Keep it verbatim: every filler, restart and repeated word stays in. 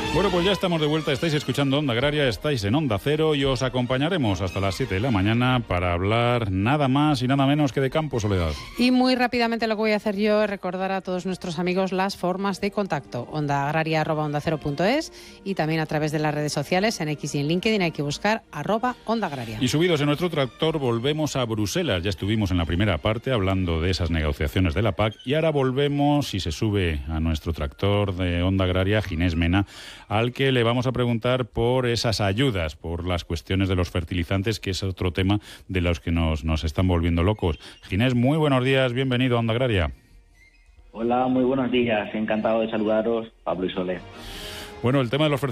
Bueno, pues ya estamos de vuelta, estáis escuchando Onda Agraria, estáis en Onda Cero y os acompañaremos hasta las siete de la mañana para hablar nada más y nada menos que de campo, Soledad. Y muy rápidamente lo que voy a hacer yo es recordar a todos nuestros amigos las formas de contacto. onda agraria arroba onda cero punto es y también a través de las redes sociales, en X y en LinkedIn hay que buscar arroba Onda Agraria. Y subidos en nuestro tractor volvemos a Bruselas. Ya estuvimos en la primera parte hablando de esas negociaciones de la P A C y ahora volvemos y se sube a nuestro tractor de Onda Agraria Ginés Mena, al que le vamos a preguntar por esas ayudas, por las cuestiones de los fertilizantes, que es otro tema de los que nos, nos están volviendo locos. Ginés, muy buenos días, bienvenido a Onda Agraria. Hola, muy buenos días, encantado de saludaros, Pablo y Sole. Bueno, el tema de los